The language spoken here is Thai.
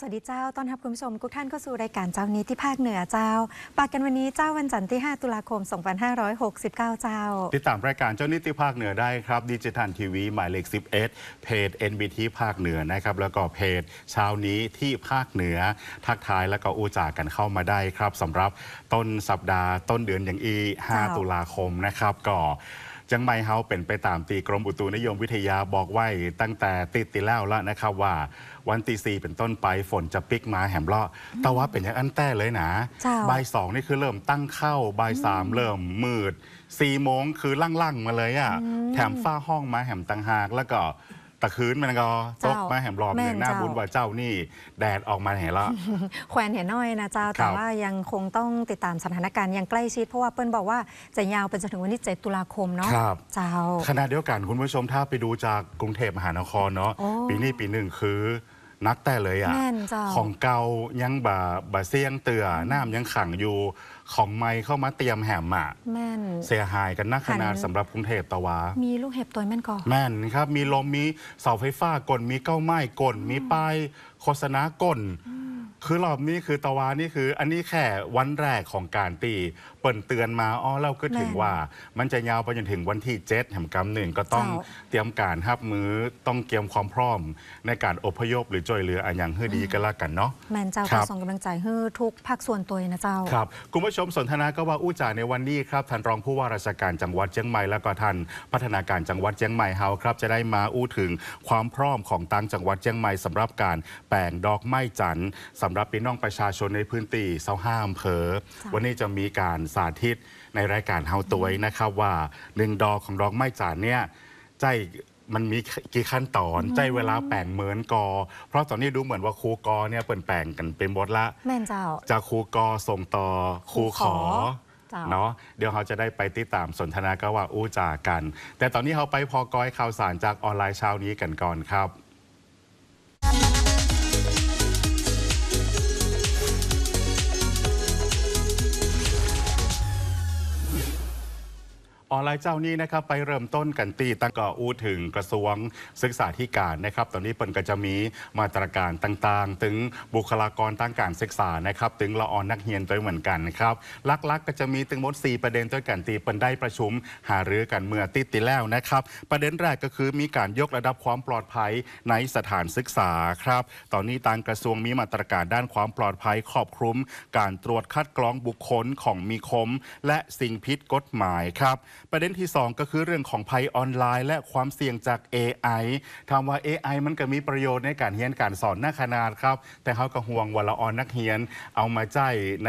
วัสดีเจ้าต้อนรับคุณผู้ชมทุกท่านเข้าสู่รายการเจ้านี้ที่ภาคเหนือเจ้าปากกันวันนี้เจ้าวันจันทร์ที่5ตุลาคม2569เจ้าติดตามรายการเจ้านี้ที่ภาคเหนือได้ครับดิจิทัลทีวีหมายเลข11เพจ NBT ภาคเหนือนะครับแล้วก็เพจเช้านี้ที่ภาคเหนือทักทายแล้วก็อูจากกันเข้ามาได้ครับสำหรับต้นสัปดาห์ต้นเดือนอย่าง5ตุลาคมนะครับก็จังไม่เฮาเป็นไปตามตีกรมอุตุนิยมวิทยาบอกไว้ตั้งแต่ติดแล้วละนะครับว่าวันตี4เป็นต้นไปฝนจะปิกมาแหมเลาะแต่ว่าเป็นอย่างอันแต้เลยนะบ่าย2นี่คือเริ่มตั้งเข้าบ่าย3เริ่มมืด4 โมงคือลั่งๆมาเลยอ่ะแถมฝ้าห้องมาแหมตังหากแล้วก็ตะคืนมันก็ตกมาแหมรอบหนึ่งหน้าบุญว่าเจ้านี่แดดออกมาเห็นละแขวนเห็นน้อยนะเจ้าแต่ว่ายังคงต้องติดตามสถานการณ์อย่างใกล้ชิดเพราะว่าเปิ้ลบอกว่าจะยาวไปจนถึงวันที่7ตุลาคมเนาะเจ้าขณะเดียวกันคุณผู้ชมถ้าไปดูจากกรุงเทพมหานครเนาะปีนี้ปีหนึ่งคือนักแต่เลยอ่ะของเก่ายังบ่เสี่ยงเตือน้ำยังขังอยู่ของไม้เข้ามาเตรียมแหมอ่ะเสียหายกันนักขนาดสำหรับกรุงเทพตะวามีลูกเห็บตัวแม่นก่อแม่นครับมีลมมีเสาไฟฟ้ากลมีเก้าไม้กลมีป้ายโฆษณากลคือรอบนี้คือตะวานี่คืออันนี้แค่วันแรกของการตีเปิ่นเตือนมาเราก็ถึงว่ามันจะยาวไปจนถึงวันที่7แห่งกำหนึ่งก็ต้องเตรียมการรับมือต้องเตรียมความพร้อมในการอพยพหรือช่วยเหลืออันอย่างให้ดีกันละกันเนาะแม่นเจ้าก็ส่งกำลังใจให้ทุกภาคส่วนตัวนะเจ้าครับคุณผู้ชมสนทนาก็ว่าอู้จ่าในวันนี้ครับท่านรองผู้ว่าราชการจังหวัดเชียงใหม่แล้วก็ท่านพัฒนาการจังหวัดเชียงใหม่เฮาครับจะได้มาอู้ถึงความพร้อมของตั้งจังหวัดเชียงใหม่สำหรับการแปลงดอกไม้จันทร์สำหรับพี่น้องประชาชนในพื้นที่25 อำเภอวันนี้จะมีการสาธิตในรายการเฮาตัวนะครับว่า1 ดอกของดอกไม้จันทร์เนี่ยใจมันมีกี่ขั้นตอนใจเวลาแปลงเหมือนกอเพราะตอนนี้ดูเหมือนว่าครูกอเนี่ยเปิ่นแปลงกันเป็นบทละแม่นเจ้าจากครูกอส่งต่อครูขอเนาะเดี๋ยวเขาจะได้ไปติดตามสนทนาก็ว่าอู้จากันแต่ตอนนี้เขาไปพอกอยข่าวสารจากออนไลน์เช้านี้กันก่อนครับออนไลน์เจ้านี้นะครับไปเริ่มต้นกันตีตั้งก่ออู้ถึงกระทรวงศึกษาธิการนะครับตอนนี้เปิ่นก็จะมีมาตรการต่างๆถึงบุคลากรทางการศึกษานะครับถึงละออนนักเรียนด้วยเหมือนกันครับลักๆก็จะมีถึงหมด4 ประเด็นด้วยกันตีเปิ่นได้ประชุมหารือกันเมื่อติดแล้วนะครับประเด็นแรกก็คือมีการยกระดับความปลอดภัยในสถานศึกษาครับตอนนี้ทางกระทรวงมีมาตรการด้านความปลอดภัยครอบคลุมการตรวจคัดกรองบุคคลของมีคมและสิ่งผิดกฎหมายครับประเด็นที่2ก็คือเรื่องของภัยออนไลน์และความเสี่ยงจาก AI ถามว่า AI มันก็มีประโยชน์ในการเรียนการสอนหน้าขนาดครับแต่เขาก็ห่วงว่าละออนนักเรียนเอามาใจ